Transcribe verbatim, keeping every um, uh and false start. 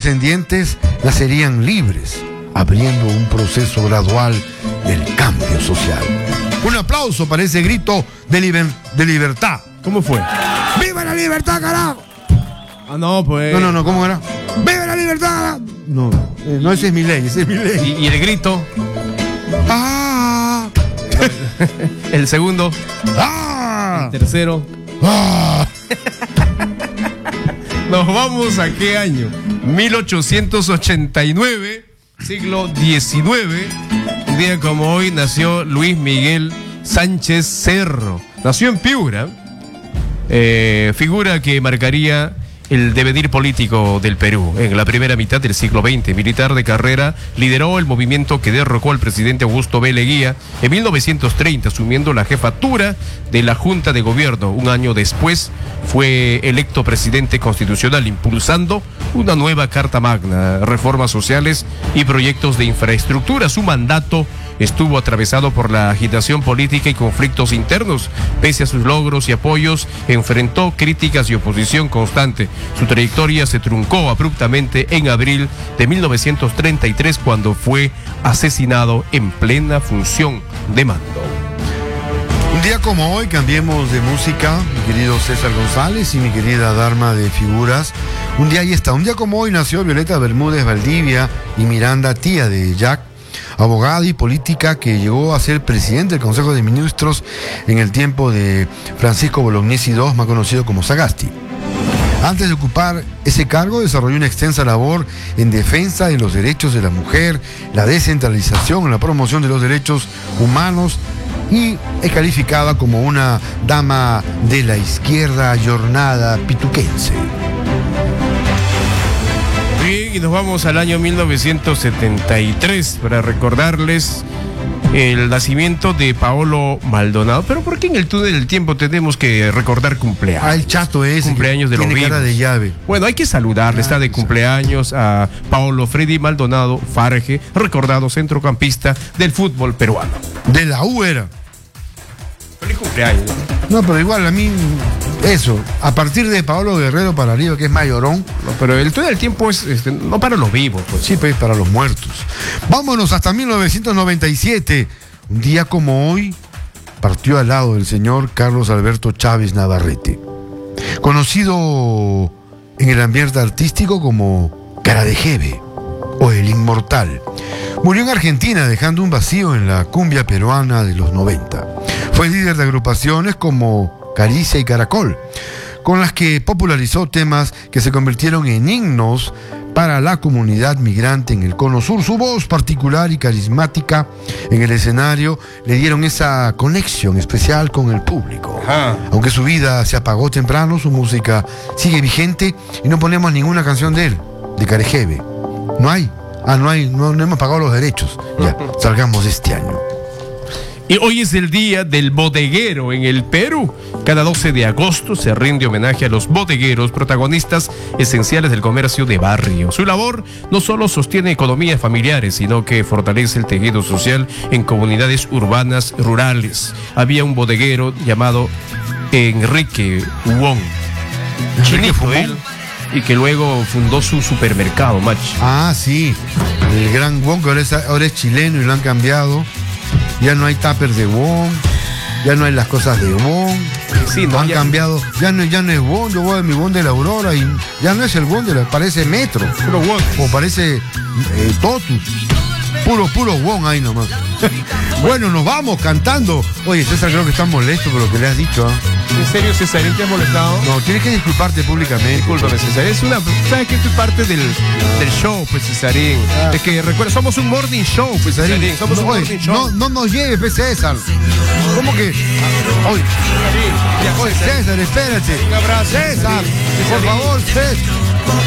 descendientes nacerían libres, abriendo un proceso gradual del cambio social. Un aplauso para ese grito de, liber de libertad. ¿Cómo fue? ¡Viva la libertad, carajo! Ah, no, pues. No, no, no, ¿cómo era? ¡Viva la libertad! No, eh, no, ese es mi ley, ese es mi ley. ¿Y, y el grito? ¡Ah! El segundo. ¡Ah! El tercero. ¡Ah! Nos vamos a qué año? mil ochocientos ochenta y nueve, siglo diecinueve. Un día como hoy nació Luis Miguel Sánchez Cerro. Nació en Piura. Eh, figura que marcaría el devenir político del Perú. En la primera mitad del siglo veinte, militar de carrera, lideró el movimiento que derrocó al presidente Augusto B. Leguía en mil novecientos treinta, asumiendo la jefatura de la Junta de Gobierno. Un año después fue electo presidente constitucional, impulsando una nueva Carta Magna, reformas sociales y proyectos de infraestructura. Su mandato estuvo atravesado por la agitación política y conflictos internos. Pese a sus logros y apoyos, enfrentó críticas y oposición constante. Su trayectoria se truncó abruptamente en abril de mil novecientos treinta y tres, cuando fue asesinado en plena función de mando. Un día como hoy, cambiemos de música, mi querido César González y mi querida Dharma de Figuras. Un día ahí está, un día como hoy nació Violeta Bermúdez Valdivia y Miranda, tía de Jack, abogada y política que llegó a ser presidente del Consejo de Ministros en el tiempo de Francisco Bolognesi segundo, más conocido como Sagasti. Antes de ocupar ese cargo, desarrolló una extensa labor en defensa de los derechos de la mujer, la descentralización, la promoción de los derechos humanos, y es calificada como una dama de la izquierda ayornada pituquense. Bien, y nos vamos al año mil novecientos setenta y tres para recordarles el nacimiento de Paolo Maldonado. Pero ¿por qué en el túnel del tiempo tenemos que recordar cumpleaños? Ah, el chato ese. Cumpleaños de los tiene cara vivos. de llave. Bueno, hay que saludarle. Ah, Está de cumpleaños a Paolo Freddy Maldonado Farge, recordado centrocampista del fútbol peruano. De la U era. Feliz cumpleaños. No, pero igual a mí, eso, a partir de Paolo Guerrero para arriba, que es mayorón. No, pero el túnel del tiempo es este, no para los vivos, pues. Sí, pues para los muertos. Vámonos hasta mil novecientos noventa y siete. Un día como hoy, partió al lado del señor Carlos Alberto Chávez Navarrete, conocido en el ambiente artístico como Cara de Jeve o El Inmortal. Murió en Argentina, dejando un vacío en la cumbia peruana de los noventa. Fue líder de agrupaciones como Caricia y Caracol, con las que popularizó temas que se convirtieron en himnos para la comunidad migrante en el Cono Sur. Su voz particular y carismática en el escenario le dieron esa conexión especial con el público. Ajá. Aunque su vida se apagó temprano, su música sigue vigente y no ponemos ninguna canción de él, de Carejeve. No hay. Ah, no hay, no, no hemos pagado los derechos. Ya, salgamos este año. Y hoy es el día del bodeguero en el Perú. Cada doce de agosto se rinde homenaje a los bodegueros, protagonistas esenciales del comercio de barrio. Su labor no solo sostiene economías familiares, sino que fortalece el tejido social en comunidades urbanas rurales. Había un bodeguero llamado Enrique Wong, chinito él, y que luego fundó su supermercado, macho. Ah, sí, el gran Wong, que ahora es, ahora es chileno y lo han cambiado. Ya no hay tuppers de Wong, ya no hay las cosas de Wong. Sí, no, han ya... cambiado, ya no, ya no es Wong, yo voy a mi Wong de la Aurora y ya no es el Wong de la, parece Metro. Puro Wong. O parece eh, Totus. Puro, puro Wong ahí nomás. Bueno, nos vamos cantando. Oye, César, creo que estás molesto por lo que le has dicho, ¿eh? ¿En serio, Cesarín, te has molestado? No, tienes que disculparte públicamente. Discúlpame, Cesarín. Es una. ¿Sabes que esto es parte del, del show, pues, Cesarín? Ah. Es que recuerda, somos un morning show, pues, Cesarín. Somos no, un oye, morning show. no, no nos lleves, pues, César. ¿Cómo que? Oye, Ya, oye, César, espérate. Un abrazo. César, por favor, César.